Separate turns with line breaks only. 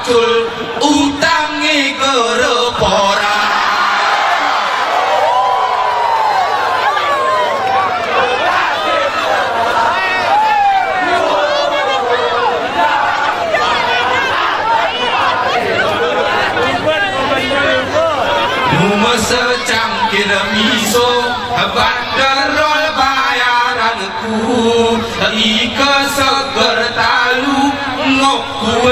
pacul utange kerepora secangkir miso banderol bayaranku ike seger talu ngoku